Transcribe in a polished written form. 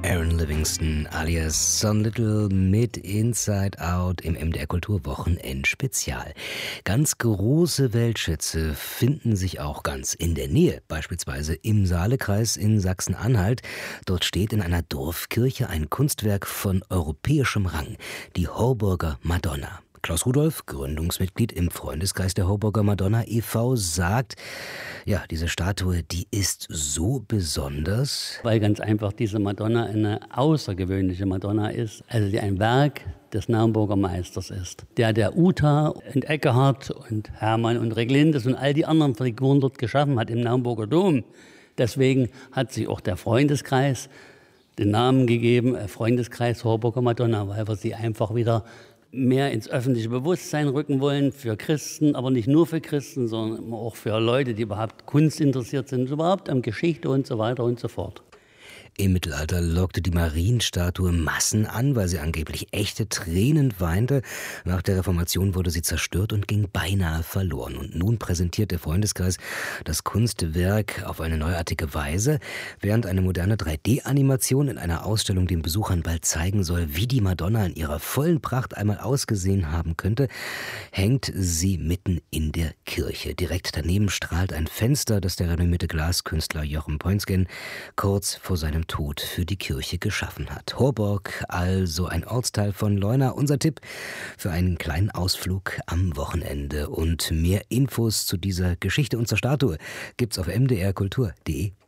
Aaron Livingston alias Son Little mit Inside Out im MDR Kulturwochenend-Spezial. Ganz große Weltschätze finden sich auch ganz in der Nähe, beispielsweise im Saalekreis in Sachsen-Anhalt. Dort steht in einer Dorfkirche ein Kunstwerk von europäischem Rang, die Horburger Madonna. Klaus Rudolph, Gründungsmitglied im Freundeskreis der Horburger Madonna e.V., sagt, ja, diese Statue, die ist so besonders. Weil ganz einfach diese Madonna eine außergewöhnliche Madonna ist, also die ein Werk des Naumburger Meisters ist, der Uta und Eckehard und Hermann und Reglindes und all die anderen Figuren dort geschaffen hat im Naumburger Dom. Deswegen hat sich auch der Freundeskreis den Namen gegeben, Freundeskreis Horburger Madonna, weil wir sie einfach wieder mehr ins öffentliche Bewusstsein rücken wollen für Christen, aber nicht nur für Christen, sondern auch für Leute, die überhaupt Kunst interessiert sind, überhaupt an Geschichte und so weiter und so fort. Im Mittelalter lockte die Marienstatue Massen an, weil sie angeblich echte Tränen weinte. Nach der Reformation wurde sie zerstört und ging beinahe verloren. Und nun präsentiert der Freundeskreis das Kunstwerk auf eine neuartige Weise, während eine moderne 3D-Animation in einer Ausstellung den Besuchern bald zeigen soll, wie die Madonna in ihrer vollen Pracht einmal ausgesehen haben könnte, hängt sie mitten in der Kirche. Direkt daneben strahlt ein Fenster, das der renommierte Glaskünstler Jochen Poinsken kurz vor seinem Tod für die Kirche geschaffen hat. Horburg, also ein Ortsteil von Leuna. Unser Tipp für einen kleinen Ausflug am Wochenende. Und mehr Infos zu dieser Geschichte und zur Statue gibt's auf mdrkultur.de.